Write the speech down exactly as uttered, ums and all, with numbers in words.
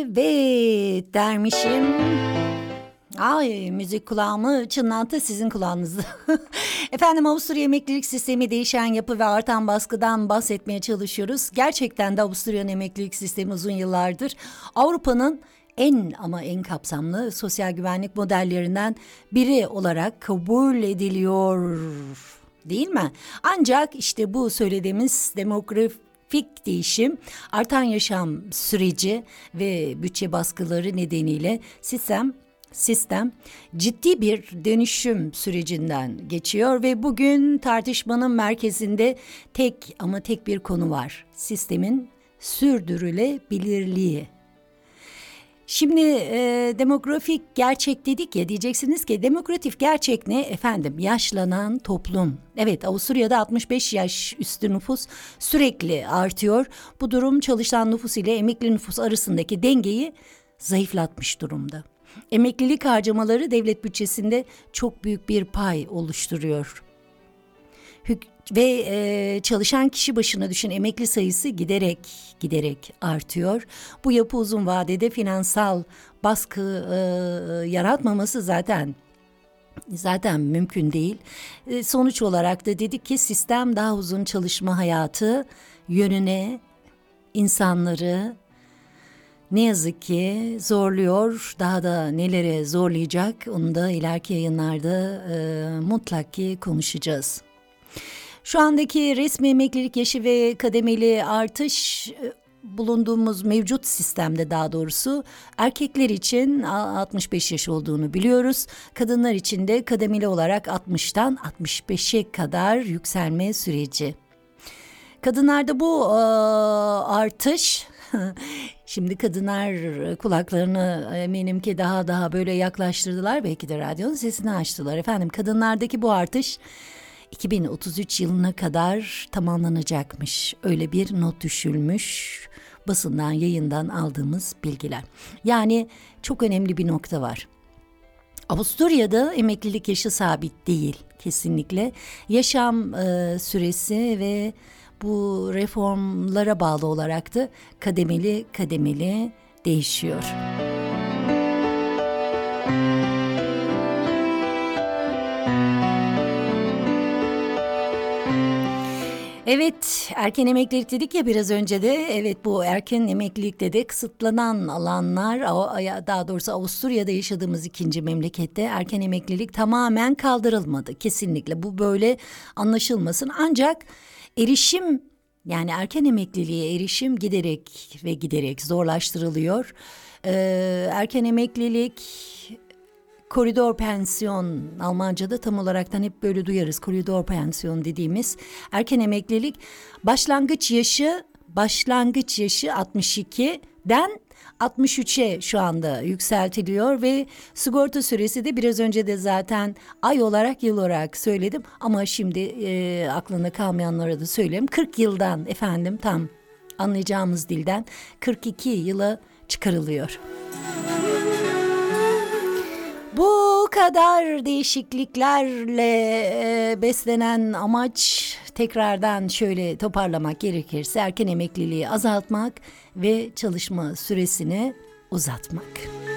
Evet dermişim. Ay, müzik kulağımı çınlattı, sizin kulağınızı. Efendim, Avusturya emeklilik sistemi, değişen yapı ve artan baskıdan bahsetmeye çalışıyoruz. Gerçekten de Avusturya'nın emeklilik sistemi uzun yıllardır Avrupa'nın en ama en kapsamlı sosyal güvenlik modellerinden biri olarak kabul ediliyor, değil mi? Ancak işte bu söylediğimiz demografik değişim, artan yaşam süreci ve bütçe baskıları nedeniyle sistem Sistem ciddi bir dönüşüm sürecinden geçiyor ve bugün tartışmanın merkezinde tek ama tek bir konu var: sistemin sürdürülebilirliği. Şimdi e, demografik gerçek dedik ya, diyeceksiniz ki demografik gerçek ne? Efendim, yaşlanan toplum. Evet, Avusturya'da altmış beş yaş üstü nüfus sürekli artıyor. Bu durum çalışan nüfus ile emekli nüfus arasındaki dengeyi zayıflatmış durumda. Emeklilik harcamaları devlet bütçesinde çok büyük bir pay oluşturuyor. Hük- ve e, çalışan kişi başına düşen emekli sayısı giderek giderek artıyor. Bu yapı uzun vadede finansal baskı e, yaratmaması zaten zaten mümkün değil. E, sonuç olarak da dedik ki sistem daha uzun çalışma hayatı yönüne insanları ne yazık ki zorluyor. Daha da nelere zorlayacak, onu da ileriki yayınlarda e, mutlak ki konuşacağız. Şu andaki resmi emeklilik yaşı ve kademeli artış e, bulunduğumuz mevcut sistemde, daha doğrusu erkekler için altmış beş yaş olduğunu biliyoruz. Kadınlar için de kademeli olarak altmıştan altmış beşe kadar yükselme süreci. Kadınlarda bu e, artış... Şimdi kadınlar kulaklarını eminim ki daha daha böyle yaklaştırdılar. Belki de radyonun sesini açtılar. Efendim, kadınlardaki bu artış iki bin otuz üç yılına kadar tamamlanacakmış. Öyle bir not düşülmüş basından, yayından aldığımız bilgiler. Yani çok önemli bir nokta var. Avusturya'da emeklilik yaşı sabit değil kesinlikle. Yaşam e, süresi ve bu reformlara bağlı olarak da kademeli kademeli değişiyor. Evet, erken emeklilik dedik ya biraz önce de. Evet, bu erken emeklilikte de kısıtlanan alanlar, daha doğrusu Avusturya'da yaşadığımız ikinci memlekette erken emeklilik tamamen kaldırılmadı. Kesinlikle bu böyle anlaşılmasın. Ancak erişim, yani erken emekliliğe erişim giderek ve giderek zorlaştırılıyor. Ee, erken emeklilik, koridor pensiyon, Almanca'da tam olaraktan hep böyle duyarız, koridor pensiyon dediğimiz erken emeklilik başlangıç yaşı başlangıç yaşı altmış ikiden altmış üçe şu anda yükseltiliyor ve sigorta süresi de biraz önce de zaten ay olarak, yıl olarak söyledim ama şimdi e, aklında kalmayanlara da söyleyeyim. kırk yıldan, efendim, tam anlayacağımız dilden kırk iki yıla çıkarılıyor. Bu kadar değişikliklerle e, beslenen amaç, tekrardan şöyle toparlamak gerekirse, erken emekliliği azaltmak ve çalışma süresini uzatmak.